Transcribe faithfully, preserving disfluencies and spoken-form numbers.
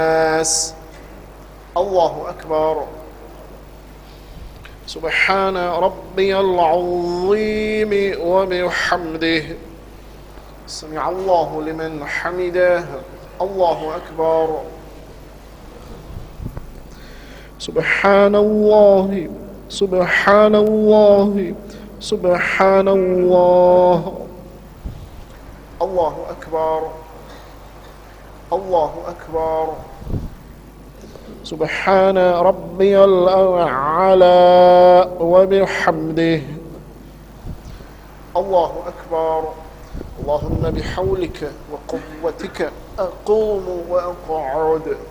الناس. الله أكبر. سبحان ربي العظيم وبحمده. سمع الله لمن حمده. الله أكبر. سبحان الله سبحان الله سبحان الله. الله أكبر. الله أكبر. سبحان ربي الأعلى وبحمده. الله أكبر. اللهم بحولك وقوتك أقوم وأقعد.